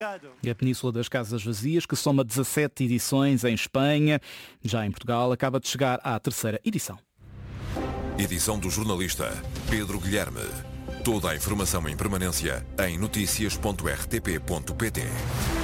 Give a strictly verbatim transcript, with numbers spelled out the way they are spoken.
E a Península das Casas Vazias, que soma dezassete edições em Espanha, já em Portugal, acaba de chegar à terceira edição. Edição do jornalista Pedro Guilherme. Toda a informação em permanência em noticias ponto r t p ponto p t.